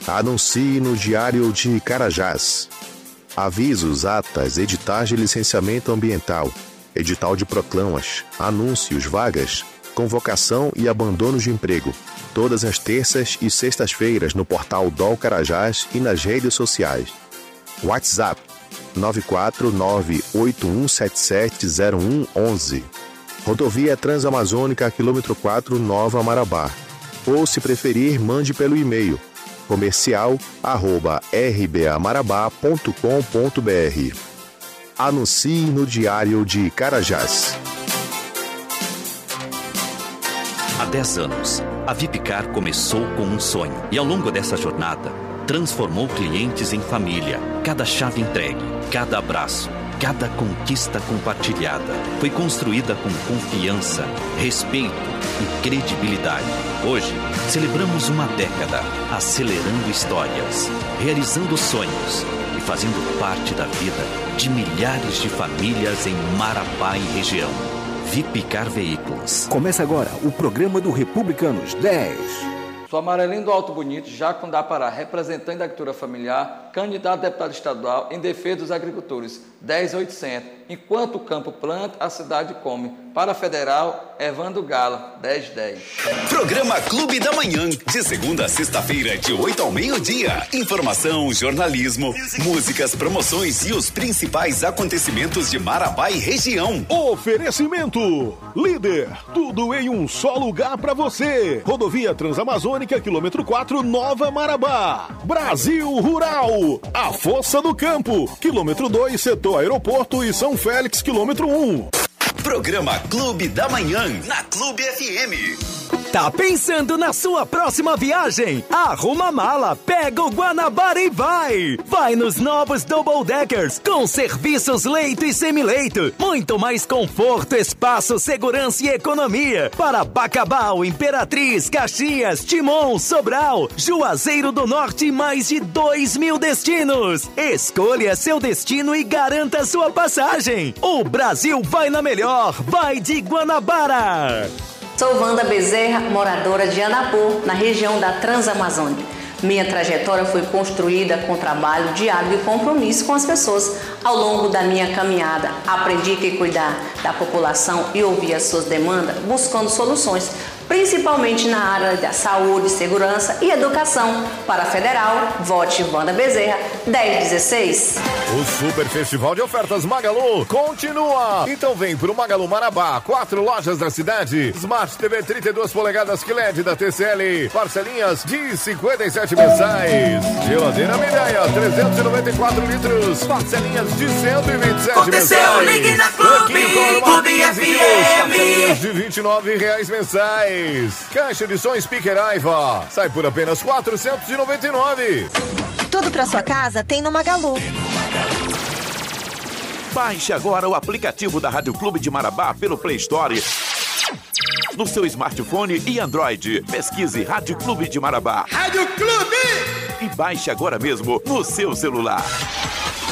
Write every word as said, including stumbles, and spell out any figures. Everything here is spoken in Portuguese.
Anuncie no Diário de Carajás. Avisos, atas, editais de licenciamento ambiental, edital de proclamas, anúncios, vagas, convocação e abandono de emprego. Todas as terças e sextas-feiras no portal D O L Carajás e nas redes sociais. WhatsApp nove quatro nove oito um sete sete zero um um um. Rodovia Transamazônica, quilômetro quatro, Nova Marabá. Ou, se preferir, mande pelo e-mail comercial arroba r b a marabá ponto com ponto b r. Anuncie no Diário de Carajás. Há dez anos, a Vipcar começou com um sonho e, ao longo dessa jornada, transformou clientes em família. Cada chave entregue, cada abraço, cada conquista compartilhada foi construída com confiança, respeito e credibilidade. Hoje, celebramos uma década, acelerando histórias, realizando sonhos e fazendo parte da vida de milhares de famílias em Marabá e região. Vipcar Veículos. Começa agora o programa do Republicanos dez. Sou Amarelinho do Alto Bonito, Jaco da Pará, representante da agricultura familiar, candidato a deputado estadual em defesa dos agricultores, dez mil e oitocentos. Enquanto o campo planta, a cidade come. Para a federal, Evandro Gala, dez dez. Programa Clube da Manhã, de segunda a sexta-feira, de oito ao meio-dia. Informação, jornalismo, músicas, promoções e os principais acontecimentos de Marabá e região. Oferecimento Líder, tudo em um só lugar para você. Rodovia Transamazônica, quilômetro quatro, Nova Marabá. Brasil Rural, a Força do Campo, quilômetro dois, setor aeroporto e São Félix, quilômetro um. Programa Clube da Manhã, na Clube F M. Tá pensando na sua próxima viagem? Arruma a mala, pega o Guanabara e vai! Vai nos novos Double Deckers, com serviços leito e semileito. Muito mais conforto, espaço, segurança e economia. Para Bacabal, Imperatriz, Caxias, Timon, Sobral, Juazeiro do Norte e mais de dois mil destinos. Escolha seu destino e garanta sua passagem. O Brasil vai na melhor, vai de Guanabara! Sou Wanda Bezerra, moradora de Anapu, na região da Transamazônica. Minha trajetória foi construída com trabalho diário e compromisso com as pessoas. Ao longo da minha caminhada, aprendi que cuidar da população e ouvir as suas demandas, buscando soluções, principalmente na área da saúde, segurança e educação. Para a Federal, vote Wanda Bezerra, dez dezesseis. O Super Festival de Ofertas Magalu continua. Então vem pro Magalu Marabá, quatro lojas da cidade. Smart T V trinta e duas polegadas Q L E D da T C L, parcelinhas de cinquenta e sete mensais. Geladeira Mireia, trezentos e noventa e quatro litros, parcelinhas de cento e vinte e sete Aconteceu, mensais. ligue na Clube, Clube F M. Parcelinhas de vinte e nove reais mensais. Caixa de som Speaker Aiva sai por apenas quatrocentos e noventa e nove. Tudo pra sua casa tem no Magalu. Baixe agora o aplicativo da Rádio Clube de Marabá pelo Play Store no seu smartphone e Android. Pesquise Rádio Clube de Marabá. Rádio Clube! E baixe agora mesmo no seu celular.